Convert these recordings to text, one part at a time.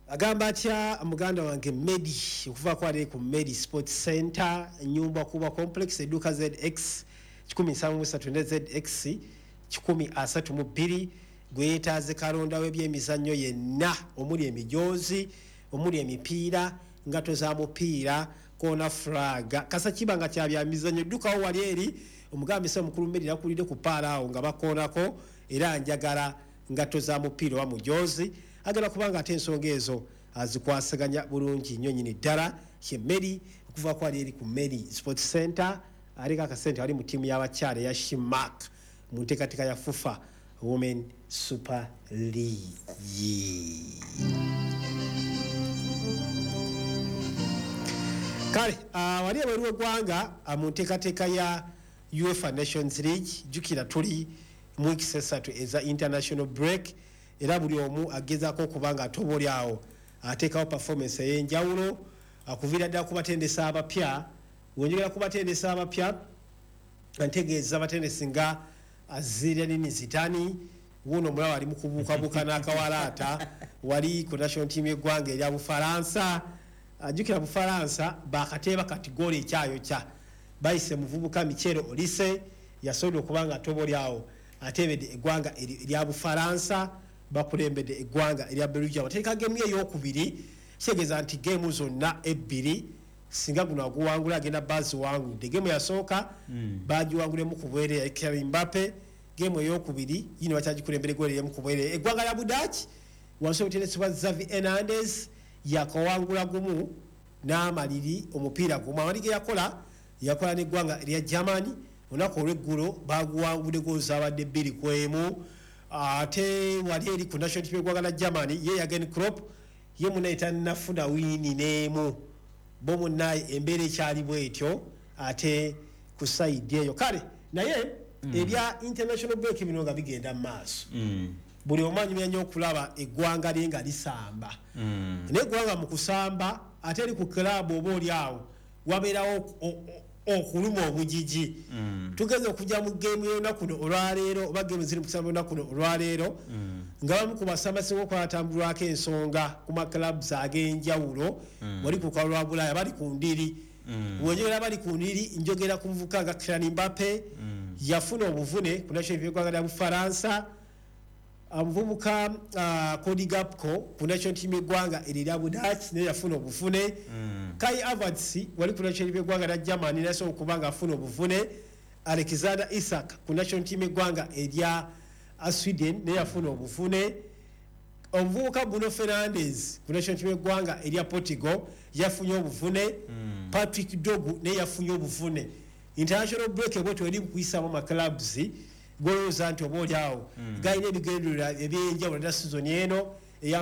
agamba atya muganda wange Medi okuva kwa ali ku Medi Sports Center nyumba kuba complex eduka ZX 1033 ZX 1032 gwetaze kalonda webyemizannyo yenna omuli emijozi omuli emipiira ngato za mupiira kona fraga kasa kibanga kya bya mizannyo duka wali eri omugambi se mukulu Medi yakulide ku parao nga bakonako era njagala ngato za mupiira wa mujozi agala kubanga atensonga ezo azikwasaganya bulungi nnyo nyini ddala ye Medi okuva kwa ali ku Medi Sports Center alika akasente ali mu timu y'abakyala ya Shimak mu nteekateeka ya FUFA Women Super League. Kale wali abaluwa gwanga mu nteekateeka ya UEFA Nations League jukira tuli mu weeks esatu eza international break era buli omu agezaako kubanga atoboli awo ateekawo performance ey'enjawulo akuvira ddala kubatendesa abapya wenjogera kubatendesa abapya ntegeeza batendesi nga azira nini zitani wuno mulaba ali mu kubuukabuuka n'akawalaata wali ku national team y'eggwanga erya Bufalansa ajjukira Bufalansa bakateeba kategori ekyayo kya bayise muvubuka Michel Olise yasobola okubanga atoboli awo atebedde eggwanga erya Bufalansa bakulembedde eggwanga erya Belgium bateeka gemu ey'okubiri kitegeeza nti gemu zonna ebbiri singa guno aguwangula agenda bazi wangudde gemu yasooka bagiwangulemu ku bwere ya Kylian Mbappe gemu ey'okubiri yino bakyagikulembera eggwanga eryemu ku bwere eggwanga lya Budaki wansi obuteresibwa Xavi Hernandez yakawangula gumu n'amaliri omupiira gumu amalige yakola n'eggwanga erya Germany olunaku olw'eggulo baguwangudde goozi abadde 2-1 ate wali eri ku national team y'eggwanga lya Germany ye Jurgen Klopp ye munaye tannafuna wiini n'emu bo munaye embeera ekyali bwetyo ate ku sayidi eyo kale naye ebya international break bino nga bigenda mu maaso buli omanyumya nnyo okulaba eggwanga lye nga lisamba n'eggwanga mu kusamba ate eri ku club oba oli awo wabeerawo okuluma obujiji tugeze okujja mu game y'olunaku luno olwaleero oba game ziri mu kusamba olunaku luno olwaleero nga bamu ku basamba singa okwatambulwako ensonga ku maclubs ag'enjawulo wali ku kalwa Bulaaya bali ku ndiri wenjogera bali ku ndiri njogera ku muvuka nga Kylian Mbappe yafuna obuvune ku national team y'eggwanga lya Bufalansa amuvubuka Cody Gakpo ku national team y'eggwanga erya Budaki naye yafuna obuvune Kai Havertz wali ku national team y'eggwanga lya Germany naye asobola okubanga afuna obuvune Alexander Isak ku national team y'eggwanga erya Sweden naye yafuna obuvune omuvubuka Bruno Fernandes ku national team y'eggwanga erya Portugal yafunye obuvune Patrick Dogu naye yafunye obuvune international break bwetyo eri kuyisaamu maclubs golooza nti oba oli awo galina ebigendererwa ebyenjawulo ddala sizoni eno eya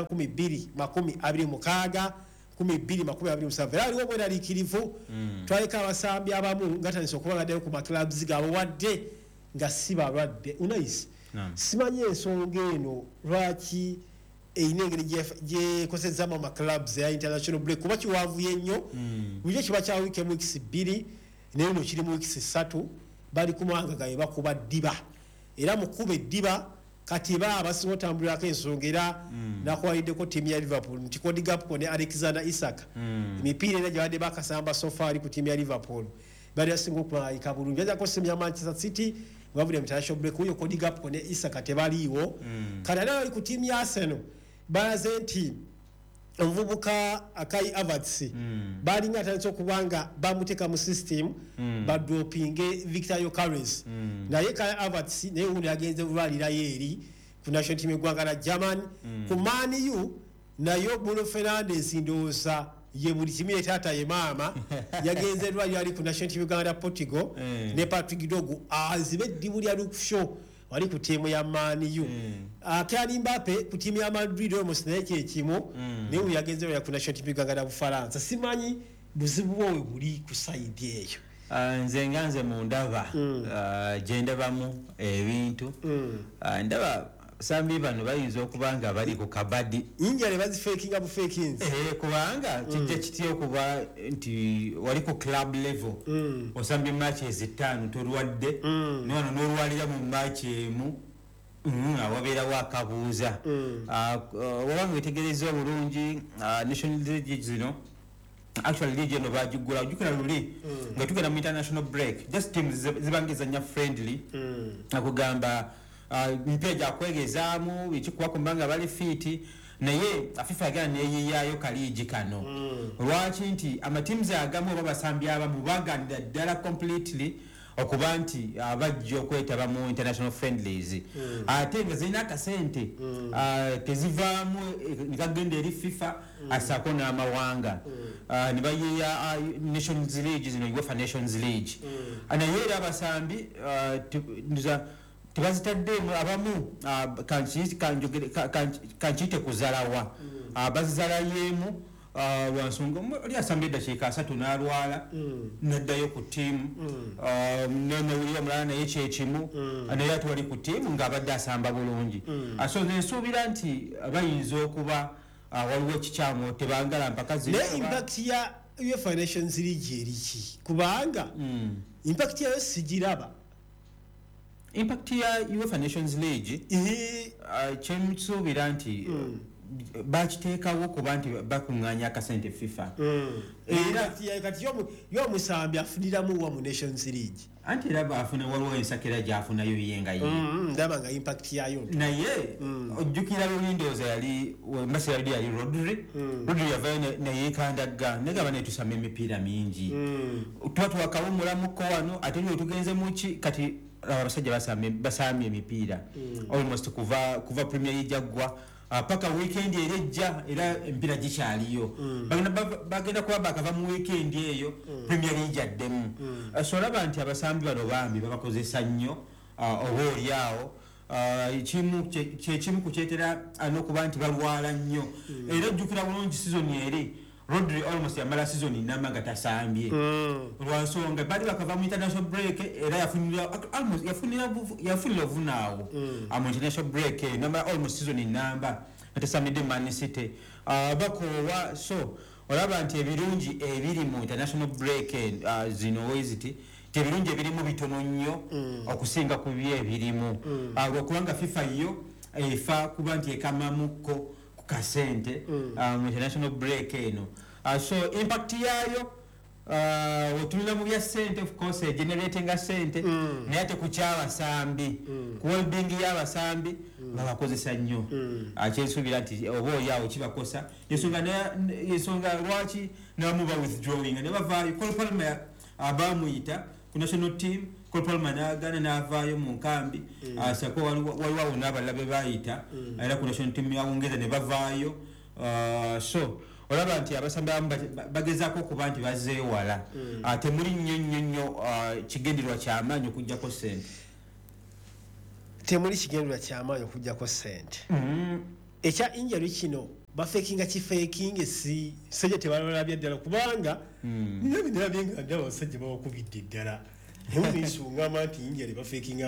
2026 2027 era aliwo obweraliikirivu twaleka abasambi abamu nga tandise okuba nga ddala ku maclubs gaabwe wadde nga si balwadde unais simanyi ensonga eno lwaki eyina engeri gyekosezaamu amaclubs ya international break kuba kiwanvuye nnyo bulijjo kiba kya wiiki emu wiikisi 2 naye no kiri mu wiikisi 3 bali ku mawanga gaabwe bakuba ddiba era mukuba eddiba kati basinga otambulirako ensonga era nakwaliddeko ttiimu ya Liverpool nti Cody Gakpo ne Alexander Isak emipiira era gye badde bakasamba sofaali ku ttiimu ya Liverpool bali basinga okumalayika bulungi ajako simu ya Manchester City bavudde mu international break uyo Cody Gakpo ne Isak tebaliiwo kati ate bali ku ttiimu ya Arsenal balaze nti omuvubuka Kai Havertz balinga atandise okubanga bamuteeka mu system badopinge Victor Gyökeres naye Kai Havertz naye uno yagenze bulwalirayo eri ku national team y'eggwanga lya Germany ku Man U naye Bruno Fernandes ndowooza ye buli kimu etaata ye maama yagenze lwaliro ali ku national team y'eggwanga lya Portugal ne Patrick Dogu azibe eddibu lya Luke Shaw wali ku tiimu ya Man U Kylian Mbappe ku tiimu ya Madrid almost naye kyekimu naye uno yagenze lwaliro ku national team y'eggwanga lya Bufalansa simanyi buzibu bwowe buli ku sayidi eyo nze nganze mu ndaba gye ndabamu ebintu ndaba sambi bano bayinza okubanga bali ku kabadi injale bazifakinga bufakings kubanga kijja kityo okuba nti wali ku club level osambi matches 5 tolwadde n'olwalira mu match emu awabeera wakabuuza wabanga wetegereza obulungi national league zino actually league eno bagigula ojjukira luli nga tugenda mu international break just teams zibangizanya friendly nakugamba mpira gyakwegezaamu ekikuba kumbanga bali fiti naye afifa yagana neyiyayo kaliigi kano lwaki nti amatiimuzi agamu oba basambi abamu baganira ddala completely okuba nti bajja okwetaba mu international friendlies ate nga zirina akasente tezivaamu nekagenda eri fifa asaako n'amawanga ne bayiya nations league zino UEFA nations league naye era abasambi tebazitaddemu abamu kankiyite kuzalawa bazizalayeemu lwansonga oli asambye eddakiika 3 n'alwala naddayo ku ttiimu nenewulira mulala naye kyekimu naye ate wali ku ttiimu ng'abadde asamba bulungi so nensuubira nti bayinza okuba waliwo ekikyamu tebangala mpaka naye impact ya UEFA Nations League eriki kubanga impact yayo sigiraba impact ya UEFA Nations League kyemusuubira nti bakiteekawo kuba nti bakuŋŋaanya akasente FIFA era kati y'omusambi afuniramu wa mu Nations League anti era baafuna waliwo ensakera gy'afunayo yenga ye ndaba nga impact yayo naye ojjukira Windows yali mbasi yali Rodri yavayo neyeekandagga negaba netusama emipiira mingi tuba twakawumulamuko wano ate nyo tugenze muki kati abasajja basamye emipiira almost kuva Premier League jaggwa paka weekend erejja era empira gikyaliyo bagenda kuba bakava mu weekend eyo Premier League addemu so olaba nti abasambi bano bambi babakozesa nnyo oba oliawo kyekimu kukyetera n'okuba nti balwala nnyo era ojjukira bulungi season eri Rodri almost yamala season inama nga tasambye lwansonga bali bakava mu international break era yafunira obuvunaawo mu international break namba almost season inamba atasambidde Man City bakoowa so olaba nti ebirungi ebiri mu international break zino weziti tebirungi ebirimu bitono nnyo okusinga ku byebirimu lwokubanga FIFA yo efa kuba nti ekamamukko kasente mu international break eno so impact yayo otulina mu bya sente of course generating sente naye ate ku kyabasambi ku well-being y'abasambi babakozesa nnyo kyensuubira nti oba oyaawo kibakosa yensonga lwaki nabamu ba withdrawing ne bavaayo Cole Palmer abamuyita ku national team Cole Palmer n'agaana n'avaayo mu nkambi sako waliwo n'abalala be baayita era ku national team yawongeza ne bavaayo so olaba nti abasambi abamu bagezaako okuba nti bazeewala temuli nnyo kigendererwa kyamaanyi okugjako sente temuli kigendererwa kyamaanyi okugjako sente ekya injury kino bafekinga kifekinge sejja tebalabye ddala kubanga nabinabye nga ndaba abasajja babakubidde ddala nemunisungama nti injury bafekinga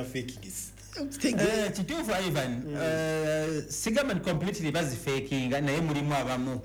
kituufu Ivan sigamba nti completely bazifakinga naye mulimu abamu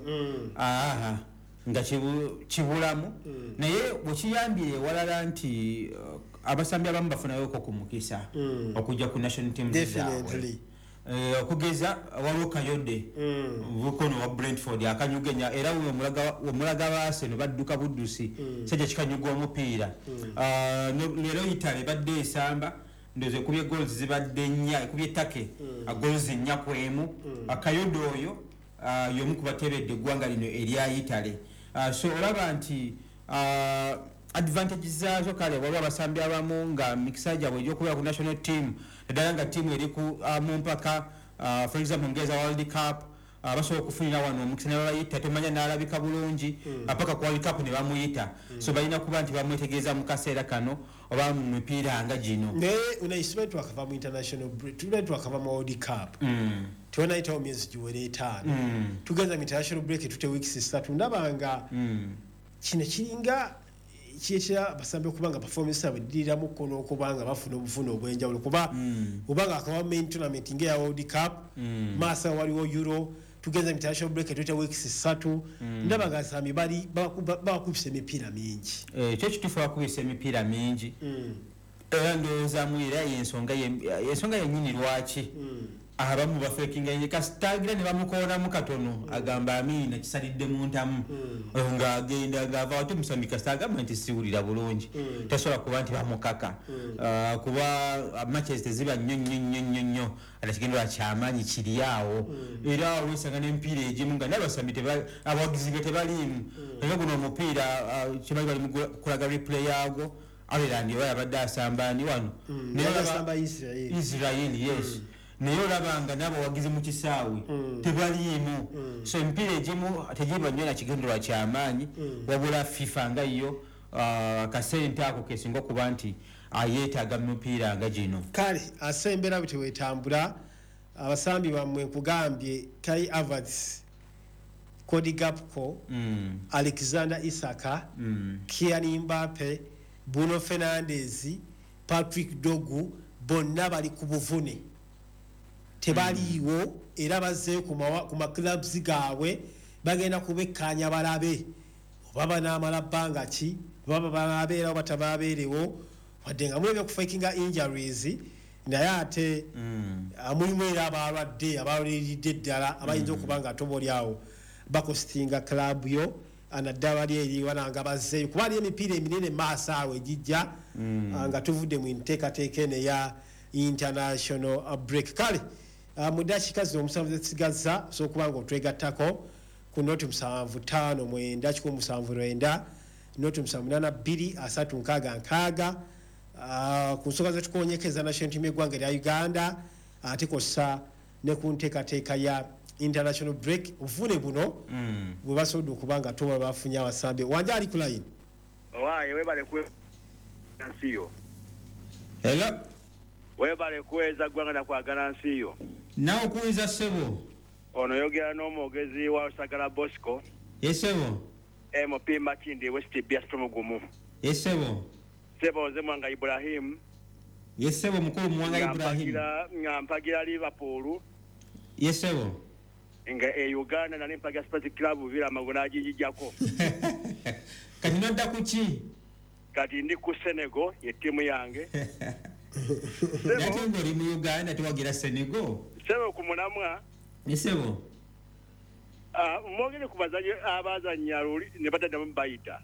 nga kibulamu naye bwekiyambire walala nti abasambi abamu bafunayoko ku mukisa okujja ku national team zaabwe okugeza waliwo Kayode bukono wa Brentford akanyugenya era omulaga baaseno badduka buddusi sajja kikanyuga omupiira leero Italy badde esamba ndoze kubye goals zibadde nnya kubye take goals nnya kwemu Kayode oyo yomu kubatebedde eggwanga lino erya Italy so olaba nti advantages zaazo kale waliwo abasambi abamu nga mikisa gyabwe egy'okubeera ku national team eddala nga tiimu eri mu mpaka for example ngeza World Cup basobola okufunira wano omukisa ne babayita temanya n'alabika bulungi paka ku World Cup ne bamuyita so balina kuba nti bamwetegereza mu kaseera kano oba mu mipiira nga gino naye unaisibwe twakava mu international break twakava mu World Cup twonayitawo myezi giwere 5 tugenza mu international break tute weeks 3 ndabanga kino kiringa kietera abasambi okubanga performance yabwe dirira mu kono okubanga bafuna obufuno obwenjawulo kuba ubanga akawa main tournament nge ya World Cup masa waliwo Euro tugenza international break tute weeks 3 ndabanga abasambi bali bakubise emipiira mingi kyo kituufu bakubise emipiira mingi ndowooza mu era yensonga yennyini lwaki abamu bafekinga kasitagira ne bamukoonamu katono agamba Amina kisalidde mu ntamu ng'agenda ng'ava wate omusambi kasita agamba nti siwulira bulungi tasobola kuba nti bamukaka kuba matches teziba nnyo ate kigendera kyamaanyi kiri awo era olwesanga n'emipiira egimu nga n'abasambi abawagizi nga tebaliimu naye guno omupiira kyebali bali kulaga replay yagwo Ireland oyo abadde asambaani wano Israel yes naye olabanga n'abawagizi mu kisaawe tebaliimu so emipiira egimu tegiba nnyo na kigendererwa kyamaanyi wabula FIFA nga yo akasente ako kesinga okuba nti yeetaaga mu mipiira nga gino kale asembera bwe tewetambula abasambi bammwe nkugambye Kai Havertz Cody Gakpo Alexander Isaka Kylian Mbappe Bruno Fernandes Patrick Dogu bonna bali ku buvune tebaliiwo era bazze ku maclubs gaabwe bagenda kubekkanya balabe oba banaamala bbanga ki baba banabeerawo batababeerewo wadde nga mulebye kufakinga injuries naye ate mulimu era abalwadde abalwaliridde ddala abayinza okuba nga tobolyawo bakostinga club yo anaddala eri wananga bazzeeyo kuba aliyo emipiira eminene maaso awo egijja nga tuvudde mu nteekateeka eno eya international break kale mu dakiika zino omusanvu zesigaza sokuba nga otwegattako ku noti 759 noti 78236 ku nsonga zetukonyekeza national team eggwanga erya Uganda ate kossa ne ku nteekateeka ya international break obuvune buno bwe basobodde okuba nga toba bafunye abasambi wanja ali ku line waaye webale nsiyo hello webale kuweza gwanga na kwagala nsiyo nawe kuweza sebo ono yogera n'omwogezi wa Sagala Bosco yesebo MP Makindi West Biastro Mugumu yesebo sebo ze Mwanga Ibrahim yesebo mukulu Mwanga Ibrahim ngampagira Liverpool yesebo nga Uganda na Mpaga Sports Club vila magonaji jijako kati nodda kuki kati ndi ku Senegal ye timu yange Sebo ngoli mu Uganda tuwagira Senegal sebo kumunamwa yesebo mwogere kubazanye abazanya luli ne batadda mu bayita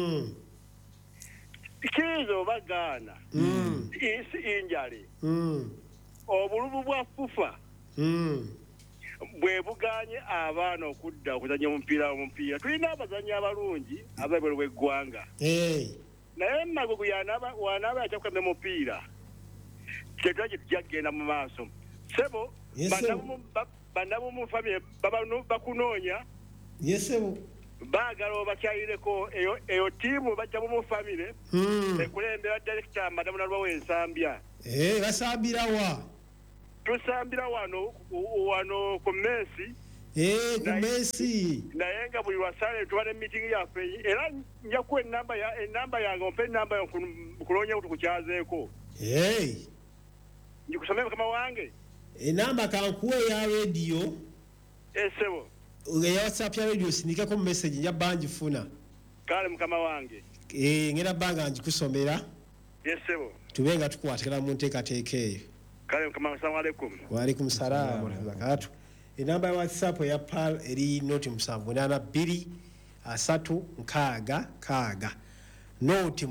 kizo bagana isi injali obulubu bwa fufa bwe buganye abaana okudda okuzanya omupiira tulina abazanya abalungi ababwe bw'eggwanga naye magugu wanaaba yakyakukamya mupiira kyetwaki tujagenda mu maaso sebo bannabumu famire bakunoonya yesebo baagala obakyayireko eyo tiimu bajja mu famire ekulembera director madamu nalwawo ensambya basambirawa tusambira wano ku Messi ku Messi naye nga buli lwasale tuba meeting yaffe era njakuwa enamba yange ompe enamba kulonya tukukyazeeko njikusomere mukama wange enamba kankuwa eya radio esebo eya WhatsApp ya radio sindikako mu message nja banjifuna kale mukama wange ngera banga njikusomera esebo tubenga tukwatikira mu nteekateeka eyo kale mukama assalamu alaikum wa alaikum salaam bakatu enamba ya WhatsApp ya PAL eri noti 78236 noti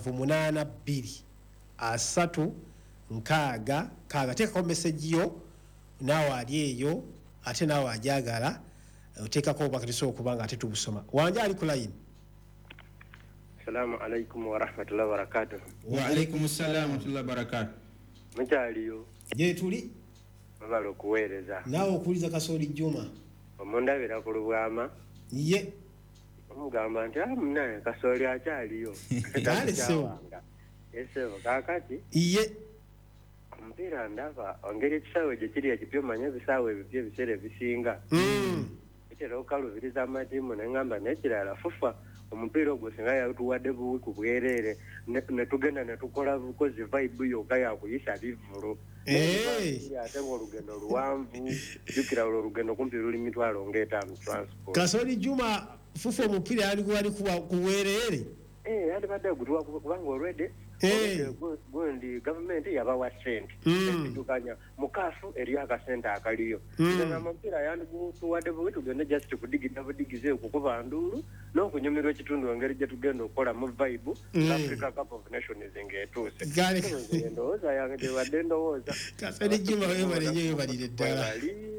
78236 teekako message yo naawe ali eyo ate naawe ajagala oteekako obakatisobola okuba nga ate tubusoma wanja ali ku line assalamu alaikum wa rahmatullahi wa barakatuh wa alaikum salaam wa rahmatullahi wa barakatuh mukyaliyo je tuli babalo kuweereza naawe okuliza Kasooli Juma omundabira ku lubwama ye omugamba nti munaye Kasooli akyaliyo kale sewo esebo kakati ye omupiira ndaba ongeri ekisaawe gye kiri ekipya omanye ebisaawe ebipya ebiseera ebisinga bitera okukalubiriza amatiimu neŋŋamba nekirala fufa omupiira ogwo singa yatuwadde buwi ku bwereere netugenda netukola bukozi vibe yokka yakuyisa bivulu ate ng'olugendo luwanvu jjukira olwo olugendo kumpi luli mitwalo ng'etaano transport Kasooli Juma fufa omupiira yali kuba ku bwereere yandibadde gutuwa kubanga olwedde gundi government yabawa sente ekidukanya mukafu eri akasente akaliyo nga mpira yandugutuwadde bwe tugende just kudigida budigize okukuba ndulu n'okunyumirwa ekitundu engeri gye tugenda okukola mu vibe Africa Cup of Nations ng'etuuse ndowooza yange tewadde ndowooza Kasoli Juma webaleye webalire ddala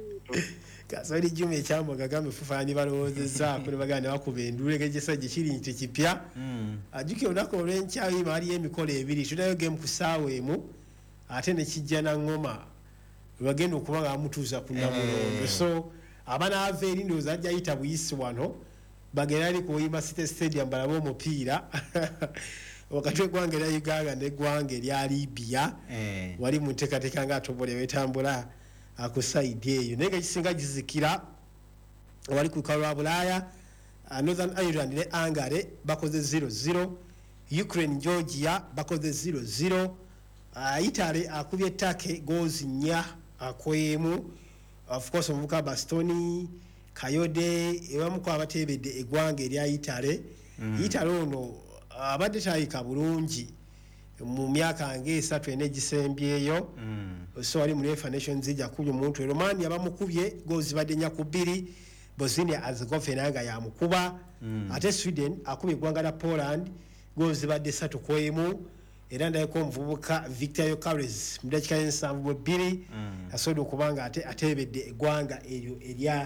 Kasoli Juma ekyambo gagambe fufaani balowoozezzaako ne baganda bakuba endulu ekyegisajja kiri nti kipya ajjukira olunaku olw'enkyawi maaliyo emikolo ebiri tunayo gemu ku ssaawa emu ate ne kijja na ngoma bagenda okuba nga bamutuuza ku Namulondo so abanaava eri ndowooza ajja ayita buyisi wano bagenda ali ku Oyima City Stadium balabe omupiira wakati w'eggwanga erya Uganda n'eggwanga erya Libya wali mu nteekateeka nga atobole wetambula ku side eyo naye ekisinga gizikira wali ku lwa Bulaaya Northern Ireland ne Hungary bakoze 0-0 Ukraine Georgia bakoze 0-0 Italy akubye Turkey goals 4 akwemu of course omuvuka Bastoni Kayode ebamu kwa abatebedde eggwanga erya Italy Italy ono abadde tayika bulungi mu myaka ng'esatu enegisembyeyo so ali mu UEFA Nations zijja kubye omuntu Romania bamukubye goals badde 4-2 Bosnia Herzegovina nga yamukuba ate Sweden akubye eggwanga la Poland goals badde 3-1 era ndayiko omuvubuka Victor Yokeres mu dakika y'ensanvu-2 asobola okubanga atebedde eggwanga eryo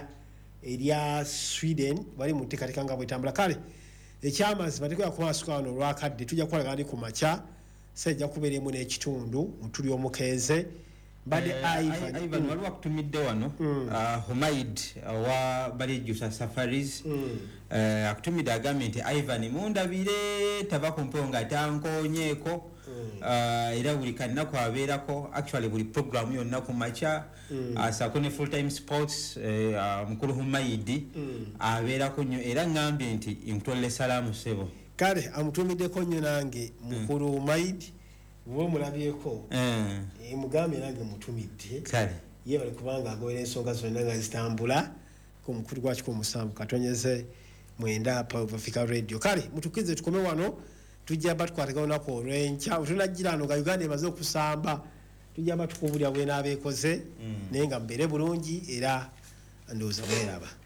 erya Sweden bali mu nteekateeka nga bwetambula kale ekyamazima tekoya kumasuka wano olwakadde tujja kukolagana ni ku makya sejja kubeeremu n'ekitundu mutuli omukeeze mbadde Ivan waliwo akutumidde wano Humaid wa Balijusa Safaris akutumidde agambye nti Ivan mundabire tava ku mpewo nga tankonyeeko era buli kannaku abeerako actually buli program yonna ku makya asako ne full time sports mukulu Humaid abeerako nnyo era ngambye nti nkutolera salaamu sebo kale amutumiddeko nnyo nange mukulu Humaid bwe mulabyeko mugambe nange mutumidde kale ye bali kubanga agobera ensonga zonna nga zitambula ku mukulu gwa 17 katonyeze 9 pa Africa Radio kale mutukize tukome wano tujja batukwateka olunaku olw'enkya tunajjira ano nga Uganda emaze okusamba tujja batukubulya bwe n'abeekoze naye nga mbeere bulungi era ndowooza bweraba